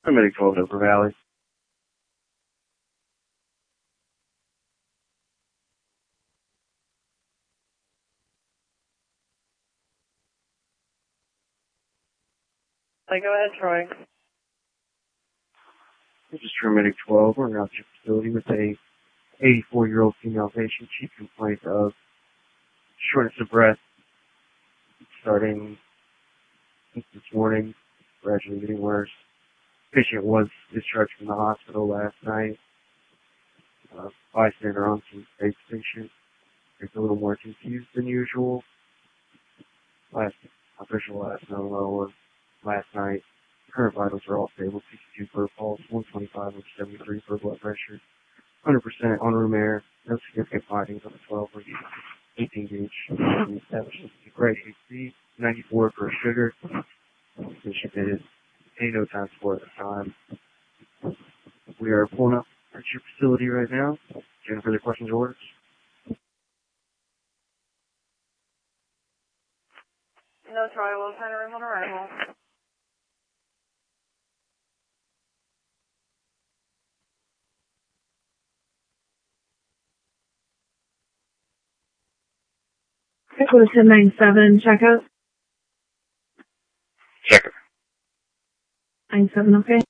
Paramedic 12 Upper Valley. Go ahead, Troy. This is Paramedic 12. We're now at your facility with a 84-year-old female patient. She complained of shortness of breath starting this morning, gradually getting worse. Patient was discharged from the hospital last night. Bystander on scene states patient is a little more confused than usual. Official last known last night. Current vitals are all stable, 62 per pulse, 125 over 73 for blood pressure, 100% on room air, no significant findings on the 12 or 18 gauge. Established great HC, 94 for sugar. Patient is no time support at the time. We are pulling up at your facility right now. Do you have any further questions or orders? No, Troy. We'll find a room on arrival. Go to 1097, checkout. Checker. 97, okay.